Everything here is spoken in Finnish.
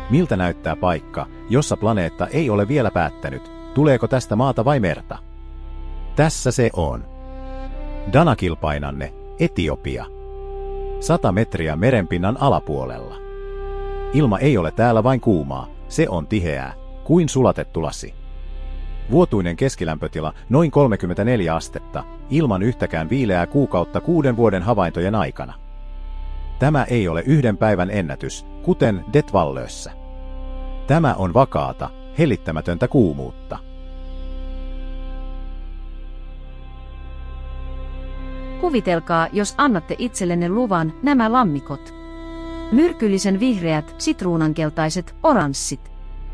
Miltä näyttää paikka, jossa planeetta ei ole vielä päättänyt, tuleeko tästä maata vai merta? Tässä se on. Danakil-painanne, Etiopia. 100 metriä merenpinnan alapuolella. Ilma ei ole täällä vain kuumaa, se on tiheää, kuin sulatettu lasi. Vuotuinen keskilämpötila noin 34 astetta, ilman yhtäkään viileää kuukautta 6 vuoden havaintojen aikana. Tämä ei ole yhden päivän ennätys, kuten Det Vallössä. Tämä on vakaata, hellittämätöntä kuumuutta. Kuvitelkaa, jos annatte itsellenne luvan nämä lammikot. Myrkyllisen vihreät, sitruunankeltaiset, oranssit.